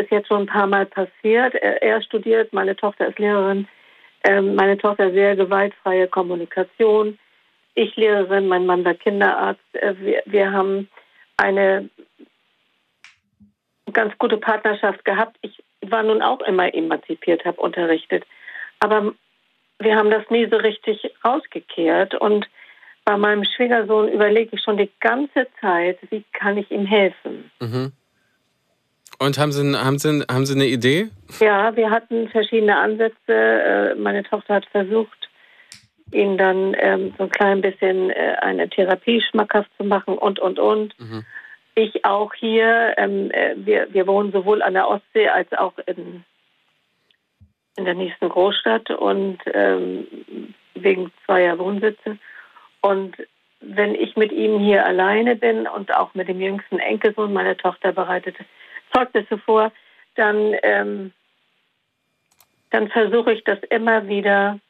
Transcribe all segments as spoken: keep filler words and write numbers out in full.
ist jetzt schon ein paar Mal passiert. Er, er studiert, meine Tochter ist Lehrerin. Ähm, meine Tochter sehr gewaltfreie Kommunikation. Ich Lehrerin, mein Mann war Kinderarzt. Äh, wir, wir haben eine ganz gute Partnerschaft gehabt. Ich war nun auch immer emanzipiert, habe unterrichtet. Aber wir haben das nie so richtig rausgekehrt. Und bei meinem Schwiegersohn überlege ich schon die ganze Zeit, wie kann ich ihm helfen. Mhm. Und haben Sie, haben, Sie, haben Sie eine Idee? Ja, wir hatten verschiedene Ansätze. Meine Tochter hat versucht, ihn dann ähm, so ein klein bisschen äh, eine Therapie schmackhaft zu machen und, und, und. Mhm. Ich auch hier. Ähm, wir, wir wohnen sowohl an der Ostsee als auch in, in der nächsten Großstadt und ähm, wegen zweier Wohnsitze. Und wenn ich mit ihm hier alleine bin und auch mit dem jüngsten Enkelsohn, meine Tochter bereitet Zeugnisse vor, dann, ähm, dann versuche ich das immer wieder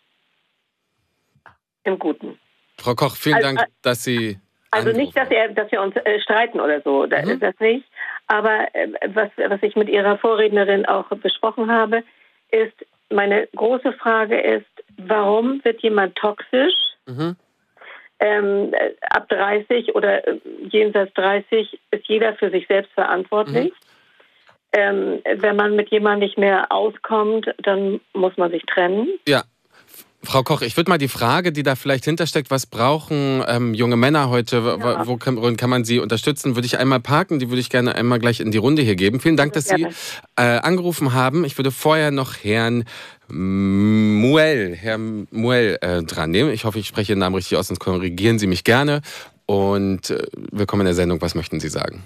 im Guten. Frau Koch, vielen also, Dank, dass Sie Also anrufen. nicht, dass, er, dass wir uns äh, streiten oder so, mhm. das nicht. Aber äh, was, was ich mit Ihrer Vorrednerin auch besprochen habe, ist, meine große Frage ist, warum wird jemand toxisch? Mhm. Ähm, ab dreißig oder äh, jenseits dreißig ist jeder für sich selbst verantwortlich. Mhm. Ähm, wenn man mit jemandem nicht mehr auskommt, dann muss man sich trennen. Ja. Frau Koch, ich würde mal die Frage, die da vielleicht hintersteckt, was brauchen ähm, junge Männer heute, ja. wo kann, kann man sie unterstützen, würde ich einmal parken, die würde ich gerne einmal gleich in die Runde hier geben. Vielen Dank, dass Sie äh, angerufen haben. Ich würde vorher noch Herrn Muel, Herrn Muel äh, dran nehmen. Ich hoffe, ich spreche Ihren Namen richtig aus, sonst korrigieren Sie mich gerne. Und äh, willkommen in der Sendung. Was möchten Sie sagen?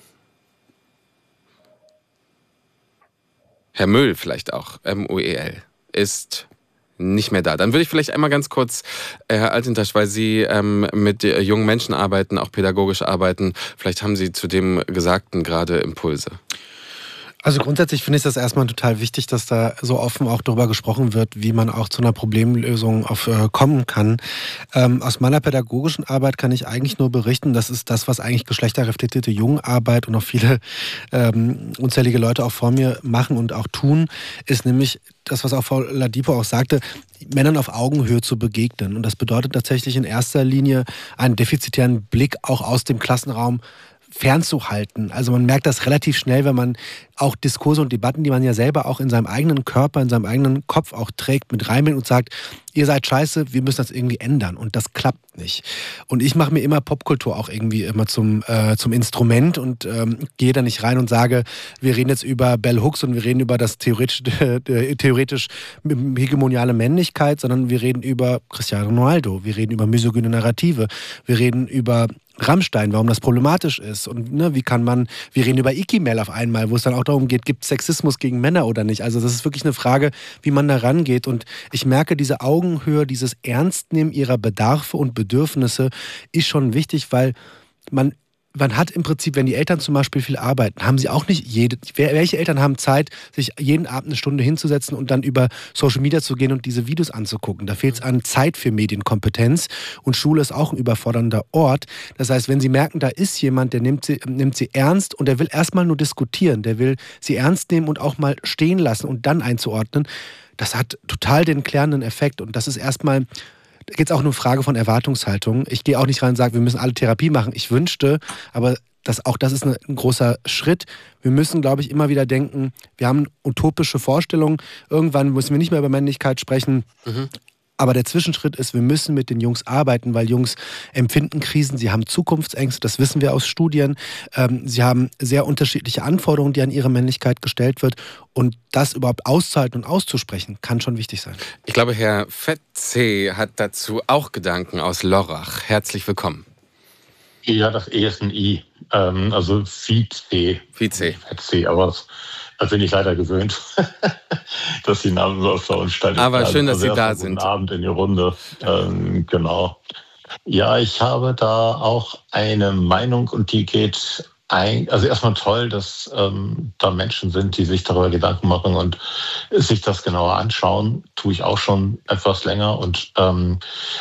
Herr Müll vielleicht auch, M U E L, ist nicht mehr da. Dann würde ich vielleicht einmal ganz kurz, äh, Herr Altintasch, weil Sie ähm, mit äh, jungen Menschen arbeiten, auch pädagogisch arbeiten, vielleicht haben Sie zu dem Gesagten gerade Impulse. Also grundsätzlich finde ich das erstmal total wichtig, dass da so offen auch darüber gesprochen wird, wie man auch zu einer Problemlösung auf, äh, kommen kann. Ähm, aus meiner pädagogischen Arbeit kann ich eigentlich nur berichten, das ist das, was eigentlich geschlechterreflektierte Jugendarbeit und auch viele ähm, unzählige Leute auch vor mir machen und auch tun, ist nämlich das, was auch Frau Ladipo auch sagte, Männern auf Augenhöhe zu begegnen. Und das bedeutet tatsächlich in erster Linie einen defizitären Blick auch aus dem Klassenraum fernzuhalten. Also man merkt das relativ schnell, wenn man auch Diskurse und Debatten, die man ja selber auch in seinem eigenen Körper, in seinem eigenen Kopf auch trägt, mit reinbringt und sagt, ihr seid scheiße, wir müssen das irgendwie ändern. Und das klappt nicht. Und ich mache mir immer Popkultur auch irgendwie immer zum, äh, zum Instrument und ähm, gehe da nicht rein und sage, wir reden jetzt über Bell Hooks und wir reden über das theoretisch, äh, theoretisch hegemoniale Männlichkeit, sondern wir reden über Cristiano Ronaldo, wir reden über misogyne Narrative, wir reden über Rammstein, warum das problematisch ist und ne, wie kann man, wir reden über Ikimel auf einmal, wo es dann auch darum geht, gibt es Sexismus gegen Männer oder nicht? Also das ist wirklich eine Frage, wie man da rangeht und ich merke, diese Augenhöhe, dieses Ernstnehmen ihrer Bedarfe und Bedürfnisse ist schon wichtig, weil man Man hat im Prinzip, wenn die Eltern zum Beispiel viel arbeiten, haben sie auch nicht jede. Welche Eltern haben Zeit, sich jeden Abend eine Stunde hinzusetzen und dann über Social Media zu gehen und diese Videos anzugucken? Da fehlt es an Zeit für Medienkompetenz und Schule ist auch ein überfordernder Ort. Das heißt, wenn sie merken, da ist jemand, der nimmt sie, nimmt sie ernst und der will erstmal nur diskutieren, der will sie ernst nehmen und auch mal stehen lassen und dann einzuordnen, das hat total den klärenden Effekt und das ist erstmal. Da geht es auch um eine Frage von Erwartungshaltung. Ich gehe auch nicht rein und sage, wir müssen alle Therapie machen. Ich wünschte, aber das, auch das ist eine, ein großer Schritt. Wir müssen, glaube ich, immer wieder denken, wir haben utopische Vorstellungen. Irgendwann müssen wir nicht mehr über Männlichkeit sprechen. Mhm. Aber der Zwischenschritt ist, wir müssen mit den Jungs arbeiten, weil Jungs empfinden Krisen, sie haben Zukunftsängste, das wissen wir aus Studien. Ähm, sie haben sehr unterschiedliche Anforderungen, die an ihre Männlichkeit gestellt wird. Und das überhaupt auszuhalten und auszusprechen, kann schon wichtig sein. Ich glaube, Herr Fetze hat dazu auch Gedanken aus Lörrach. Herzlich willkommen. Ja, das E ist ein I, ähm, also Vize. Vize. Fetze, aber das... Da bin ich leider gewöhnt, dass die Namen so oft verunstaltet werden. Aber schön, dass also Sie da sind. Guten Abend in die Runde. Ähm, genau. Ja, ich habe da auch eine Meinung und die geht ein. Also erstmal toll, dass ähm, da Menschen sind, die sich darüber Gedanken machen und sich das genauer anschauen. Tue ich auch schon etwas länger. Und ähm,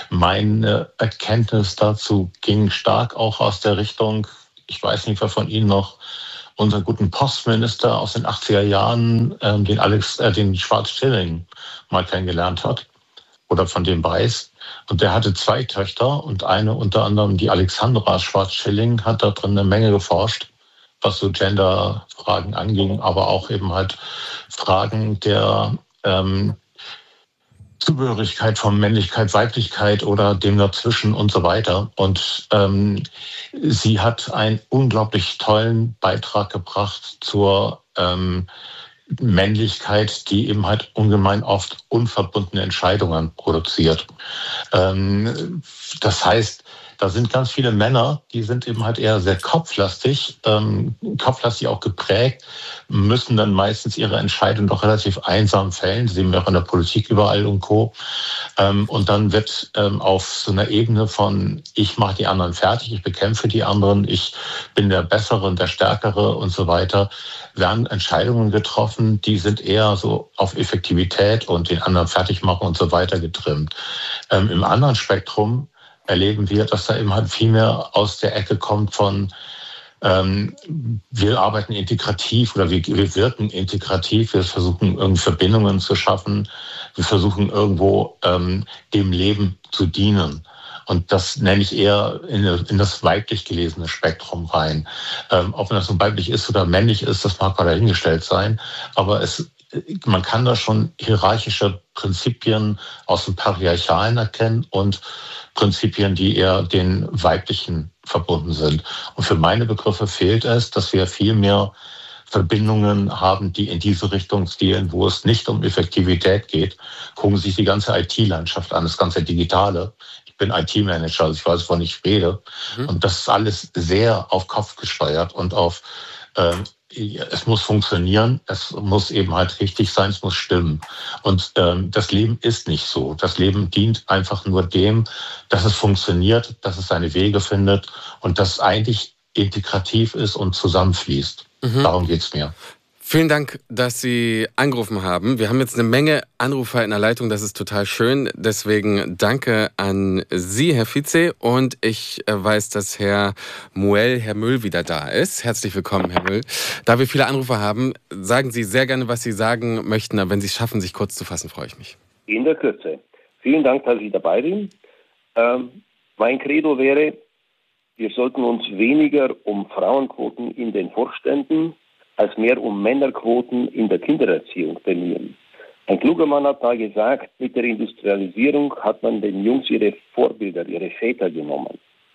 meine Erkenntnis dazu ging stark auch aus der Richtung, ich weiß nicht, wer von Ihnen noch unseren guten Postminister aus den achtziger Jahren, ähm, den Alex, äh, den Schwarz-Schilling mal kennengelernt hat oder von dem weiß. Und der hatte zwei Töchter und eine unter anderem, die Alexandra Schwarz-Schilling, hat da drin eine Menge geforscht, was so Gender-Fragen anging, aber auch eben halt Fragen der ähm, Zugehörigkeit von Männlichkeit, Weiblichkeit oder dem dazwischen und so weiter. Und ähm, sie hat einen unglaublich tollen Beitrag gebracht zur ähm, Männlichkeit, die eben halt ungemein oft unverbundene Entscheidungen produziert. Ähm, das heißt, da sind ganz viele Männer, die sind eben halt eher sehr kopflastig, ähm, kopflastig auch geprägt, müssen dann meistens ihre Entscheidung doch relativ einsam fällen. Sie sehen wir auch in der Politik überall und Co. Ähm, und dann wird ähm, auf so einer Ebene von ich mache die anderen fertig, ich bekämpfe die anderen, ich bin der Bessere und der Stärkere und so weiter, werden Entscheidungen getroffen, die sind eher so auf Effektivität und den anderen fertig machen und so weiter getrimmt. Ähm, im anderen Spektrum erleben wir, dass da eben halt viel mehr aus der Ecke kommt von ähm, wir arbeiten integrativ oder wir, wir wirken integrativ, wir versuchen irgendwie Verbindungen zu schaffen, wir versuchen irgendwo ähm, dem Leben zu dienen. Und das nenne ich eher in, in das weiblich gelesene Spektrum rein. Ähm, ob man das nun weiblich ist oder männlich ist, das mag mal dahingestellt sein, aber es man kann da schon hierarchische Prinzipien aus dem Patriarchalen erkennen und Prinzipien, die eher den Weiblichen verbunden sind. Und für meine Begriffe fehlt es, dass wir viel mehr Verbindungen haben, die in diese Richtung zielen, wo es nicht um Effektivität geht. Gucken Sie sich die ganze I T-Landschaft an, das ganze Digitale. Ich bin I T-Manager, also ich weiß, wovon ich rede. Mhm. Und das ist alles sehr auf Kopf gesteuert und auf ähm, es muss funktionieren, es muss eben halt richtig sein, es muss stimmen. Und ähm, das Leben ist nicht so. Das Leben dient einfach nur dem, dass es funktioniert, dass es seine Wege findet und dass es eigentlich integrativ ist und zusammenfließt. Mhm. Darum geht's mir. Vielen Dank, dass Sie angerufen haben. Wir haben jetzt eine Menge Anrufer in der Leitung, das ist total schön. Deswegen danke an Sie, Herr Vize. Und ich weiß, dass Herr Muel, Herr Müll, wieder da ist. Herzlich willkommen, Herr Müll. Da wir viele Anrufer haben, sagen Sie sehr gerne, was Sie sagen möchten. Aber wenn Sie es schaffen, sich kurz zu fassen, freue ich mich. In der Kürze. Vielen Dank, dass ich dabei bin. Ähm, mein Credo wäre, wir sollten uns weniger um Frauenquoten in den Vorständen als mehr um Männerquoten in der Kindererziehung bemühen. Ein kluger Mann hat da gesagt, mit der Industrialisierung hat man den Jungs ihre Vorbilder, ihre Väter genommen.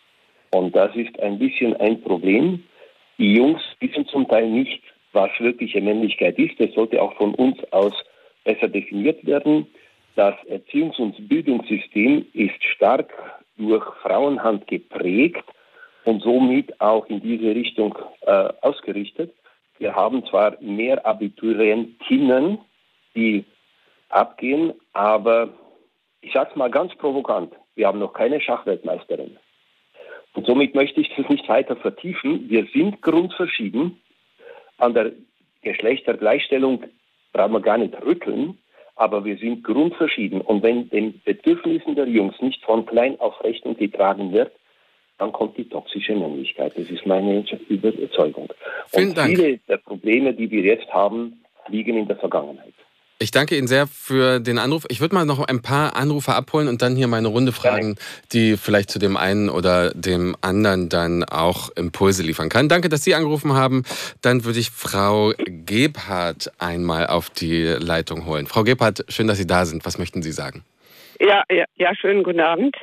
Und das ist ein bisschen ein Problem. Die Jungs wissen zum Teil nicht, was wirkliche Männlichkeit ist. Das sollte auch von uns aus besser definiert werden. Das Erziehungs- und Bildungssystem ist stark durch Frauenhand geprägt und somit auch in diese Richtung äh, ausgerichtet. Wir haben zwar mehr Abiturientinnen, die abgehen, aber ich sage es mal ganz provokant, wir haben noch keine Schachweltmeisterin. Und somit möchte ich das nicht weiter vertiefen. Wir sind grundverschieden. An der Geschlechtergleichstellung brauchen wir gar nicht rütteln, aber wir sind grundverschieden. Und wenn den Bedürfnissen der Jungs nicht von klein auf Rechnung getragen wird, dann kommt die toxische Männlichkeit. Das ist meine Überzeugung. Vielen Und Dank. Viele der Probleme, die wir jetzt haben, liegen in der Vergangenheit. Ich danke Ihnen sehr für den Anruf. Ich würde mal noch ein paar Anrufer abholen und dann hier meine Runde fragen, die vielleicht zu dem einen oder dem anderen dann auch Impulse liefern kann. Danke, dass Sie angerufen haben. Dann würde ich Frau Gebhardt einmal auf die Leitung holen. Frau Gebhardt, schön, dass Sie da sind. Was möchten Sie sagen? Ja, ja, ja, schönen guten Abend.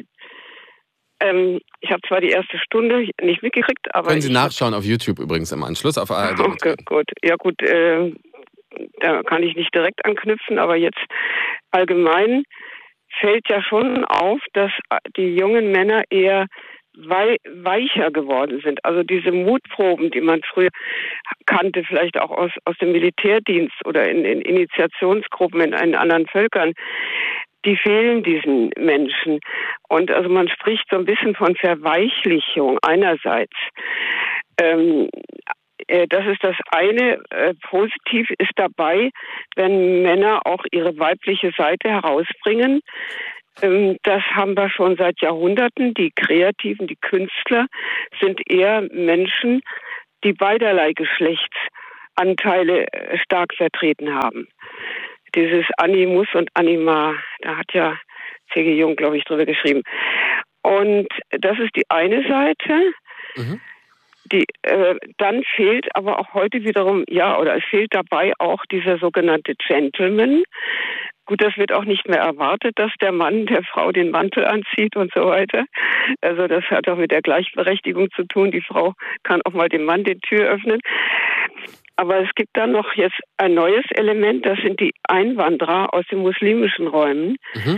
Ähm, ich habe zwar die erste Stunde nicht mitgekriegt, aber... Können Sie nachschauen auf YouTube übrigens im Anschluss auf A R D. Okay, gut. Ja gut, äh, da kann ich nicht direkt anknüpfen, aber jetzt allgemein fällt ja schon auf, dass die jungen Männer eher wei- weicher geworden sind. Also diese Mutproben, die man früher kannte, vielleicht auch aus, aus dem Militärdienst oder in, in Initiationsgruppen in, in anderen Völkern, die fehlen diesen Menschen. Und also man spricht so ein bisschen von Verweichlichung einerseits. Ähm, äh, das ist das eine. Äh, positiv ist dabei, wenn Männer auch ihre weibliche Seite herausbringen. Ähm, das haben wir schon seit Jahrhunderten. Die Kreativen, die Künstler sind eher Menschen, die beiderlei Geschlechtsanteile stark vertreten haben. Dieses Animus und Anima, da hat ja C G Jung, glaube ich, drüber geschrieben. Und das ist die eine Seite. Mhm. Die, äh, dann fehlt aber auch heute wiederum, ja, oder es fehlt dabei auch dieser sogenannte Gentleman. Gut, das wird auch nicht mehr erwartet, dass der Mann der Frau den Mantel anzieht und so weiter. Also das hat auch mit der Gleichberechtigung zu tun. Die Frau kann auch mal dem Mann die Tür öffnen. Aber es gibt dann noch jetzt ein neues Element, das sind die Einwanderer aus den muslimischen Räumen, mhm.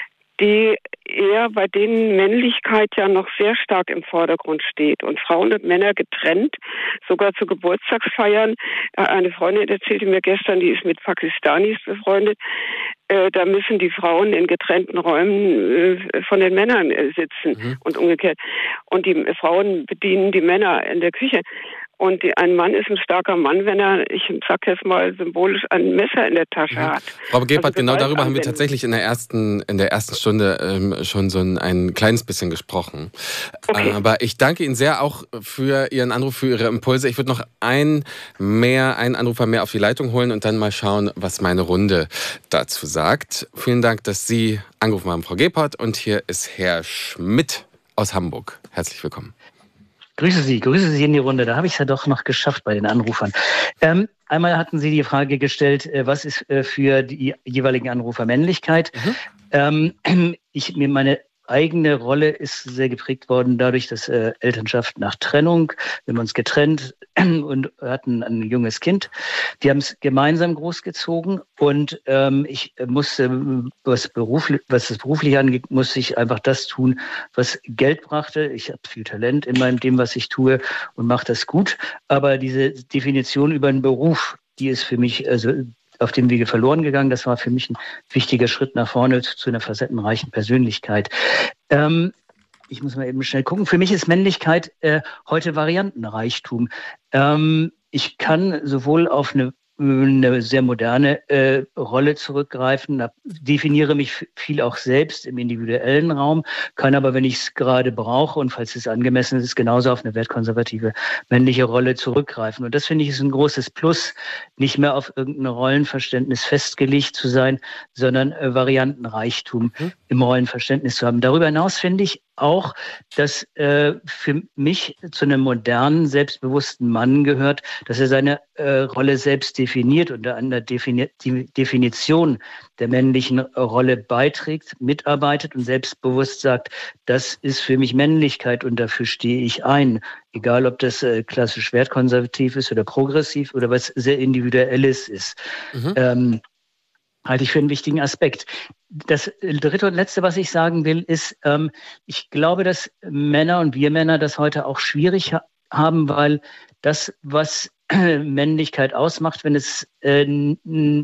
die eher bei denen Männlichkeit ja noch sehr stark im Vordergrund steht und Frauen und Männer getrennt, sogar zu Geburtstagsfeiern. Eine Freundin erzählte mir gestern, die ist mit Pakistanis befreundet, äh, da müssen die Frauen in getrennten Räumen äh, von den Männern äh, sitzen mhm. und umgekehrt. Und die Frauen bedienen die Männer in der Küche. Und die, ein Mann ist ein starker Mann, wenn er, ich sag jetzt mal symbolisch, ein Messer in der Tasche ja. hat. Frau Gebhardt, also genau darüber haben wir tatsächlich in der ersten, in der ersten Stunde ähm, schon so ein, ein kleines bisschen gesprochen. Okay. Aber ich danke Ihnen sehr auch für Ihren Anruf, für Ihre Impulse. Ich würde noch ein mehr, einen Anrufer mehr auf die Leitung holen und dann mal schauen, was meine Runde dazu sagt. Vielen Dank, dass Sie angerufen haben, Frau Gebhardt. Und hier ist Herr Schmidt aus Hamburg. Herzlich willkommen. Grüße Sie, grüße Sie in die Runde. Da habe ich es ja doch noch geschafft bei den Anrufern. Ähm, einmal hatten Sie die Frage gestellt, äh, was ist äh, für die jeweiligen Anrufer Männlichkeit? Mhm. Ähm, ich mir meine eigene Rolle ist sehr geprägt worden dadurch, dass äh, Elternschaft nach Trennung, wir haben uns getrennt und hatten ein junges Kind. Wir haben es gemeinsam großgezogen und ähm, ich musste, was, beruflich, was das berufliche angeht, musste ich einfach das tun, was Geld brachte. Ich habe viel Talent in meinem dem, was ich tue und mache das gut. Aber diese Definition über einen Beruf, die ist für mich also auf dem Wege verloren gegangen. Das war für mich ein wichtiger Schritt nach vorne zu, zu einer facettenreichen Persönlichkeit. Ähm, ich muss mal eben schnell gucken. Für mich ist Männlichkeit äh, heute Variantenreichtum. Ähm, ich kann sowohl auf eine eine sehr moderne äh, Rolle zurückgreifen, da definiere mich viel auch selbst im individuellen Raum, kann aber, wenn ich es gerade brauche und falls es angemessen ist, genauso auf eine wertkonservative männliche Rolle zurückgreifen. Und das finde ich ist ein großes Plus, nicht mehr auf irgendein Rollenverständnis festgelegt zu sein, sondern äh, Variantenreichtum mhm. im Rollenverständnis zu haben. Darüber hinaus finde ich auch, dass äh, für mich zu einem modernen, selbstbewussten Mann gehört, dass er seine äh, Rolle selbst definiert und an der Defini- die Definition der männlichen Rolle beiträgt, mitarbeitet und selbstbewusst sagt, das ist für mich Männlichkeit und dafür stehe ich ein. Egal, ob das äh, klassisch wertkonservativ ist oder progressiv oder was sehr Individuelles ist. Mhm. Ähm, halte ich für einen wichtigen Aspekt. Das dritte und letzte, was ich sagen will, ist, ähm, ich glaube, dass Männer und wir Männer das heute auch schwierig ha- haben, weil das, was äh, Männlichkeit ausmacht, wenn es äh, n-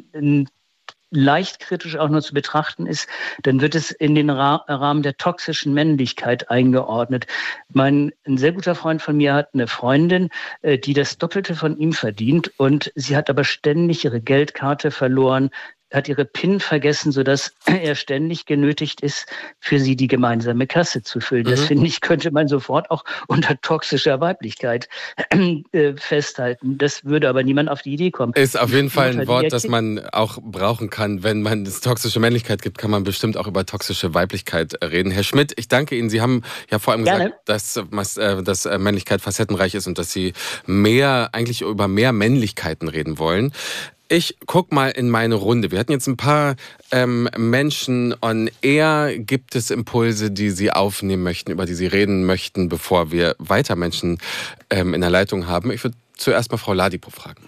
n- leicht kritisch auch nur zu betrachten ist, dann wird es in den Ra- Rahmen der toxischen Männlichkeit eingeordnet. Mein, ein sehr guter Freund von mir hat eine Freundin, äh, die das Doppelte von ihm verdient und sie hat aber ständig ihre Geldkarte verloren, hat ihre PIN vergessen, sodass er ständig genötigt ist, für sie die gemeinsame Kasse zu füllen. Mhm. Das, finde ich, könnte man sofort auch unter toxischer Weiblichkeit äh, festhalten. Das würde aber niemand auf die Idee kommen. Ist auf jeden Fall ein Wort, das man auch brauchen kann. Wenn man es toxische Männlichkeit gibt, kann man bestimmt auch über toxische Weiblichkeit reden. Herr Schmidt, ich danke Ihnen. Sie haben ja vor allem Gerne. gesagt, dass, äh, dass Männlichkeit facettenreich ist und dass Sie mehr, eigentlich über mehr Männlichkeiten reden wollen. Ich guck mal in meine Runde. Wir hatten jetzt ein paar ähm, Menschen on air. Gibt es Impulse, die Sie aufnehmen möchten, über die Sie reden möchten, bevor wir weiter Menschen ähm, in der Leitung haben? Ich würde zuerst mal Frau Ladipo fragen.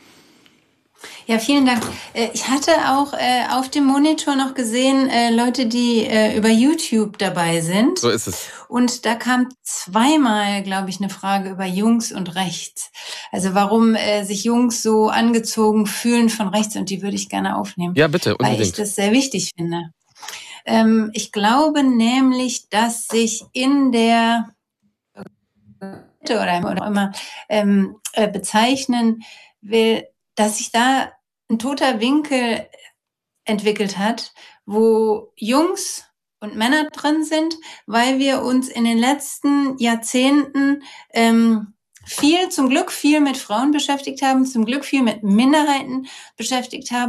Ja, vielen Dank. Ich hatte auch äh, auf dem Monitor noch gesehen, äh, Leute, die äh, über YouTube dabei sind. So ist es. Und da kam zweimal, glaube ich, eine Frage über Jungs und rechts. Also warum äh, sich Jungs so angezogen fühlen von rechts, und die würde ich gerne aufnehmen. Ja, bitte, unbedingt. Weil ich das sehr wichtig finde. Ähm, ich glaube nämlich, dass sich in der oder immer ähm, äh, bezeichnen will, dass sich da ein toter Winkel entwickelt hat, wo Jungs und Männer drin sind, weil wir uns in den letzten Jahrzehnten ähm, viel, zum Glück viel mit Frauen beschäftigt haben, zum Glück viel mit Minderheiten beschäftigt haben.